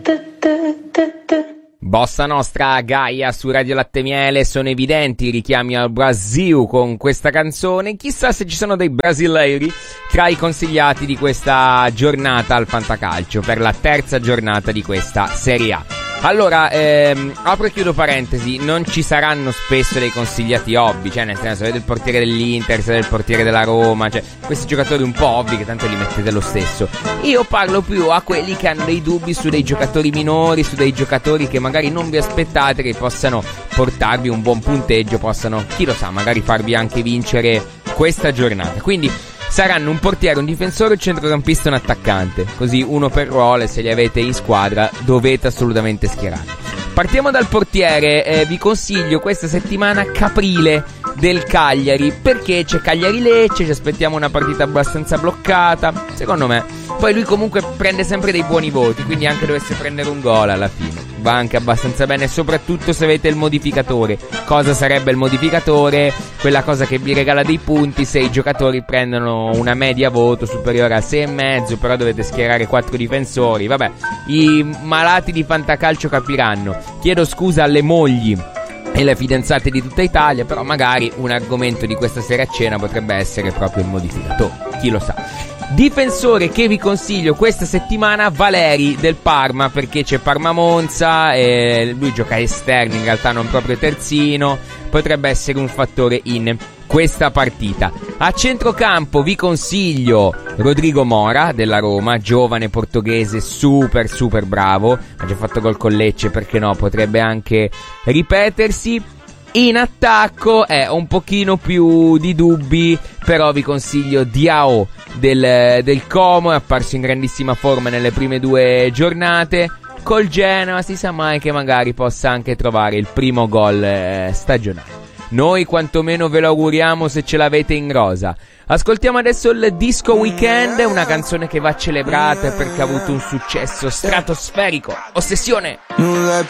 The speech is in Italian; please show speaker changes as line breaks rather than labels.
Bossa Nostra, Gaia su Radio Latte Miele. Sono evidenti i richiami al Brasil con questa canzone. Chissà se ci sono dei brasileiri tra i consigliati di questa giornata al Fantacalcio, per la terza giornata di questa Serie A. Allora, apro e chiudo parentesi, non ci saranno spesso dei consigliati ovvi, cioè nel senso, avete il portiere dell'Inter, avete il portiere della Roma, cioè questi giocatori un po' ovvi che tanto li mettete lo stesso. Io parlo più a quelli che hanno dei dubbi su dei giocatori minori, su dei giocatori che magari non vi aspettate che possano portarvi un buon punteggio, possano, chi lo sa, magari farvi anche vincere questa giornata. Quindi saranno un portiere, un difensore, un centrocampista e un attaccante. Così uno per ruolo, e se li avete in squadra dovete assolutamente schierarli. Partiamo dal portiere. Vi consiglio questa settimana Caprile del Cagliari, perché c'è Cagliari-Lecce, ci aspettiamo una partita abbastanza bloccata, secondo me. Poi lui comunque prende sempre dei buoni voti, quindi anche dovesse prendere un gol alla fine va anche abbastanza bene, soprattutto se avete il modificatore. Cosa sarebbe il modificatore? Quella cosa che vi regala dei punti se i giocatori prendono una media voto superiore a 6,5, però dovete schierare 4 difensori. Vabbè, i malati di fantacalcio capiranno. Chiedo scusa alle mogli e le fidanzate di tutta Italia, però magari un argomento di questa sera a cena potrebbe essere proprio il modificatore, chi lo sa. Difensore che vi consiglio questa settimana, Valeri del Parma, perché c'è Parma-Monza e lui gioca esterno, in realtà non proprio terzino, potrebbe essere un fattore in questa partita. A centrocampo vi consiglio Rodrigo Mora della Roma, giovane portoghese super bravo, ha già fatto gol con Lecce, perché no, potrebbe anche ripetersi. In attacco ho un pochino più di dubbi, però vi consiglio Diao del Como, è apparso in grandissima forma nelle prime 2 giornate. Col Genoa si sa mai che magari possa anche trovare il primo gol stagionale. Noi quantomeno ve lo auguriamo se ce l'avete in rosa. Ascoltiamo adesso il Disco Weekend, una canzone che va celebrata perché ha avuto un successo stratosferico. Ossessione!
Non l'hai